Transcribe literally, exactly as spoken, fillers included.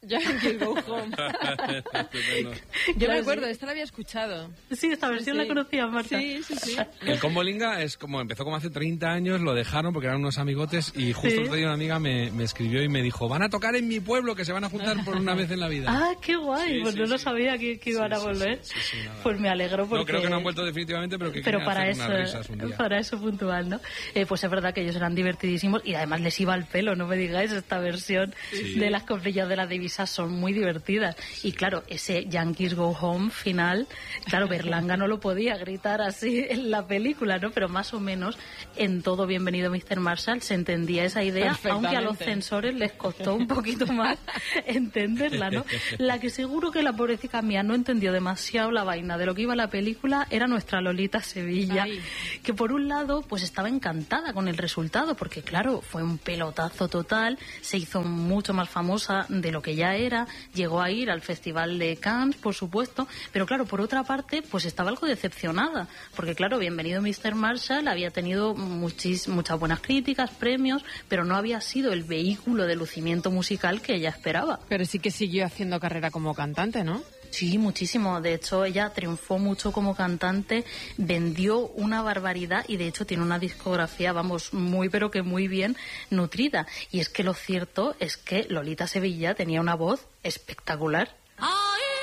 Yankees Go Home. Yo me acuerdo, esta la había escuchado. Sí, esta versión sí. la conocía, Marta. Sí, sí, sí. El Combo Linga es como, empezó como hace treinta años, lo dejaron porque eran unos amigotes y justo Sí. el otro día una amiga me, me escribió y me dijo, van a tocar en mi pueblo, que se van a juntar por una vez en la vida. Ah, qué guay, Sí, pues sí, no lo sí. sabía que, que iban Sí, a sí, volver. sí, sí, sí, nada. Pues me alegro porque... No, creo que no han vuelto definitivamente, pero que pero quieren para hacer eso, unas risas un día. para eso puntual, ¿no? Eh, pues es verdad que ellos eran divertidísimos y además les iba al pelo, no me digáis, esta versión Sí. de las coprillas de las divisas son muy divertidas. Y claro, ese Yankees Go Home final, claro, Berlanga no lo podía gritar así en la película, ¿no? Pero más o menos en todo Bienvenido mister Marshall se entendía esa idea, aunque a los censores les costó un poquito más entenderla, ¿no? La que seguro que la pobrecita mía no entendió demasiado la vaina de lo que iba la película era nuestra Lolita Sevilla, Ay. que por un lado pues estaba encantada con el resultado, porque claro, fue un pelotazo total, se hizo mucho más famosa de lo que ya era, llegó a ir al Festival de Cannes, por supuesto, pero claro, por otra parte, pues estaba algo decepcionada, porque claro, Bienvenido mister Marshall había tenido muchis, muchas buenas críticas, premios, pero no había sido el vehículo de lucimiento musical que ella esperaba. Pero sí que siguió haciendo carrera como cantante, ¿no? Sí, muchísimo. De hecho, ella triunfó mucho como cantante, vendió una barbaridad y de hecho tiene una discografía, vamos, muy pero que muy bien nutrida. Y es que lo cierto es que Lolita Sevilla tenía una voz espectacular.